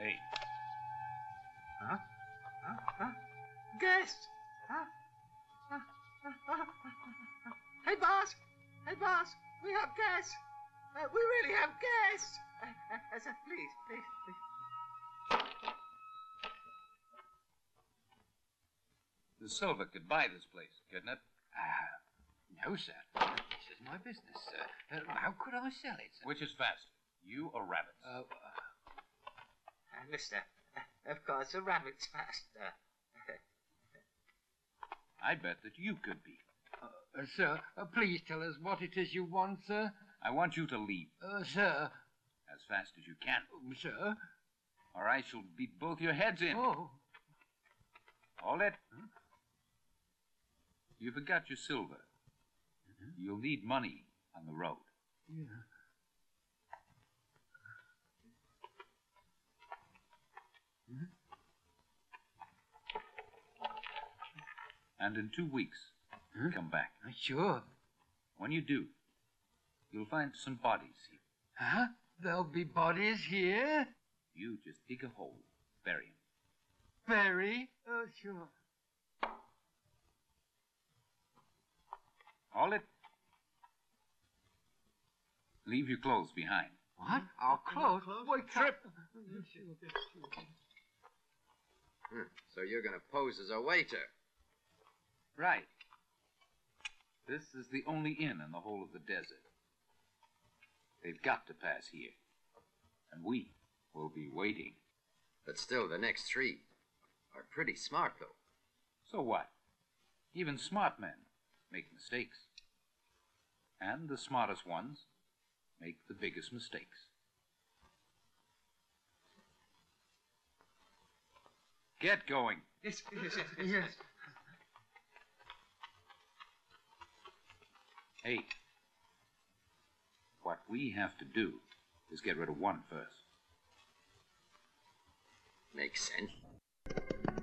Hey. Huh? Guest! Huh? Hey, boss! Hey, boss! We have guests! We really have guests! Please, please, please. The Silver could buy this place, couldn't it? No, sir. This is my business, sir. How could I sell it, sir? Which is faster, you or rabbits? Mister, of course, the rabbit's faster. I bet that you could be. Sir, please tell us what it is you want, sir. I want you to leave. Sir. As fast as you can. Sir? Or I shall beat both your heads in. Oh. Hold it. Huh? You forgot your silver. You'll need money on the road. Yeah. And in 2 weeks, come back. Sure. When you do, you'll find some bodies here. Huh? There'll be bodies here? You just dig a hole, bury them. Bury? Oh, sure. Hold it. Leave your clothes behind. What? Our clothes? Wait, Trip! So you're going to pose as a waiter? Right. This is the only inn in the whole of the desert. They've got to pass here. And we will be waiting. But still, the next 3 are pretty smart, though. So what? Even smart men make mistakes. And the smartest ones make the biggest mistakes. Get going. Yes, yes, yes, yes. Hey, what we have to do is get rid of one first. Makes sense.